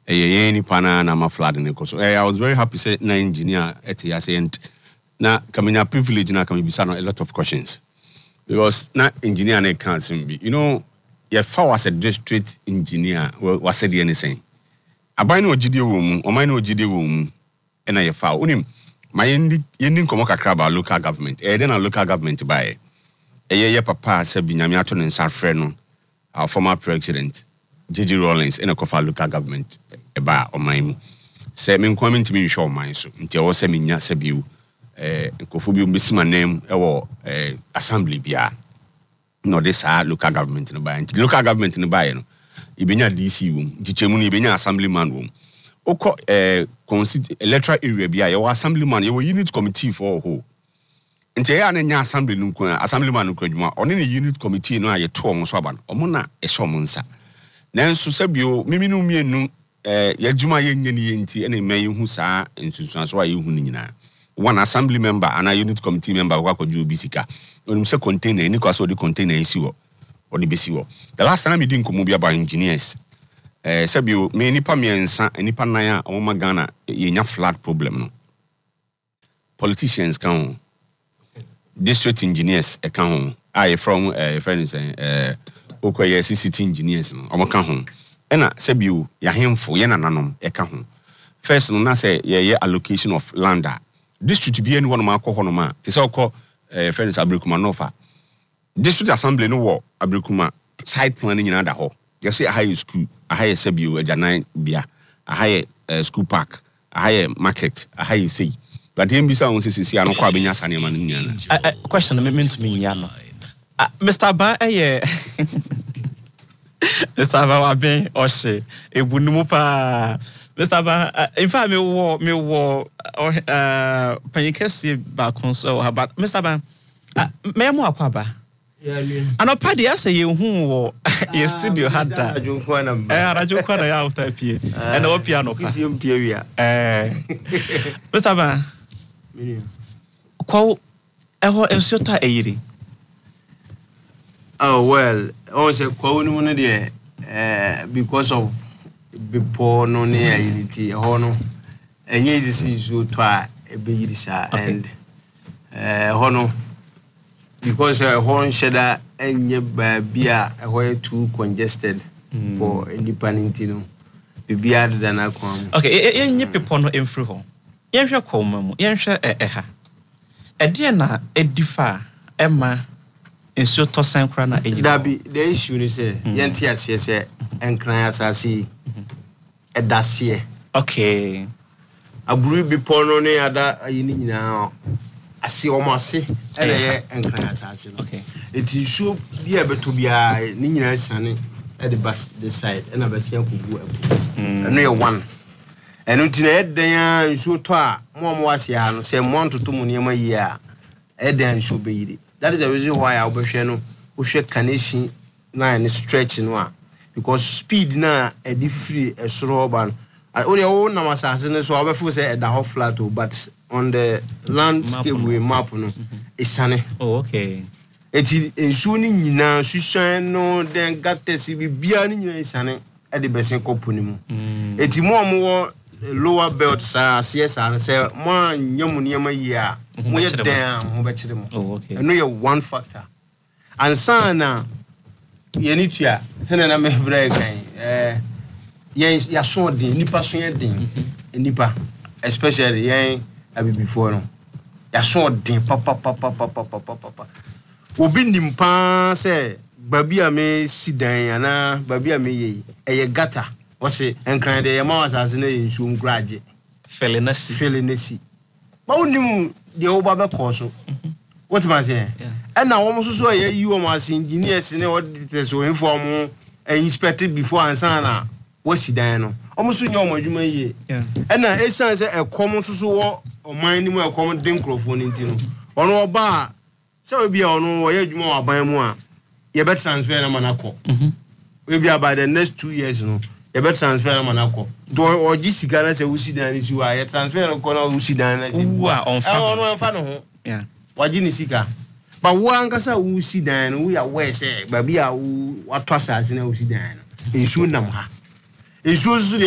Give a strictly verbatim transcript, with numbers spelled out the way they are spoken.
eh ni pana na ma flood ne so eh I was very happy say na engineer eti ya say na kamina privilege na kami bisa no a lot of questions because na engineer na can be you know your fa was a district engineer was said anything aban na ogide wo mu o man na ogide wo mu e na your fa onim my yendi yendi komo kakra ba local government eh then na local government ba eh eh ye papa sabi nyame ato ne nsa frɛ no our former president J J Rawlings in a kofa local government eba o man mu se me nkwam ntimi nhwe o man so nti e wo se me nya sabiu eh nkofo bi mbesima name e wo eh assembly bia no this are local government no ba nti local government no ba ye no ibenya D C wom nti chemu no ibenya assemblyman wom okọ eh electoral area bia ye wo assemblyman ye wo unit committee for ho nti ya na nya assembly no nko assemblyman no ko adwuma one ne unit committee no aye to omo so aba no omo na e so omo nsa nanso sabio mimi no mienu eh yadwuma ye nya ne yenti ene man yehu saa nsusuaso a yehu ni nyina one assembly member and a unit committee member kwa koju bisika onum se container ni kwa so the container isi wo or the besi wo the last time we did nkomo bi about engineers eh sabio me nipa miensa nipa nan a omo Ghana ye nya flood problem no politicians kan district engineers e kan ho I from eh friends eh okoye C C T engineers no omo kan ho ena sabio ya hemfo ye nananom e kan ho first no na say ye allocation of land district bi any one ma akọ hono ma ti say okọ eh friends Abrikuma Nofa district assembly no wo Abrikuma side plan nyina da ho you say a high school a high sabio ajanan bia a high uh, school park a high market a high say but him bisa on say say anọ kwa benya sane ma nyina na question me meant me nya no Mister Ba eh Mister Ba wa ben o she ebunu pa Mister Ba in fact me wo me wo uh panikesi ba konso about Mister Ba me mo akwa ba yeah me anopa de ase ye hu wo ye studio hada radio kwa na eh radio kwa na ya utapie e na wo piano ka kisi mpie wia eh Mister Ba me kwa eho ensiota eyiri oh well on say kwa unu no de eh because of before no near unity hono enye isi so to a ebe yirisa and eh hono because uh, hon sheda enye ba bia e too congested mm. for independent no bibia da na kwam okay enye people no emfri ho yenhwe kwoma mu yenhwe eha ede na edifa ema enso to sankra na enyi da bi the issue ni say yenti ase say enkran asasi edase okay aburu bi pono ne ada ayini nyina ase o mase ele ye enkran asasi no okay eti nsuo bia beto bia ni nyina sane at the bus the side na ba sia kugu abu eno ye one eno tina eden ya nsuo to a mo mo ase ha no se mo ntoto mu ne ma yi a eden nsuo be yiri that is the reason why I will share no we share connection na any stretch no a because speed na e di free e soro ban only o na masase no so obefo say e da ho flat but on the landscape we map no isane oh okay eti ensu ni nyina susan no den gatesi bibia ni nyina isane e de besen koponi mu eti mo mo lower belt sa C S R say mo anyam niam yi a mo ye den mo be kire mo oh okay no ye one factor and sana ye ni tua se na me bra kan eh ye ya so den nipa so ye den nipa especially ye abi before no ya so den papa papa papa papa papa obi nimpa se babi a me sidan ana babi a me ye eye gata o se enkran de ye ma wasase na ye nsu nkraje felenasi felenasi ba unim de o ba be ko so what man say and now almost so ye you almost engineers ne auditors so inform inspected before answer na what sidan no almost nyo mo adwuma ye and na esan say e kom so so o man ni mu e kom den microphone nti no ono oba say obi a ono wo ye adwuma wa ban mu a ye be transfer na manako we be about the next two years no ye be transfer na manako do o gi sika na say wo sidan ni si wa ye transfer ko na wo sidan na si wa on fa ono on no ho yeah waji ni sika ba wo ankasa wo sidan no wo ya we say ba bia wo atwa asase na wo sidan no ensu nam ha ensu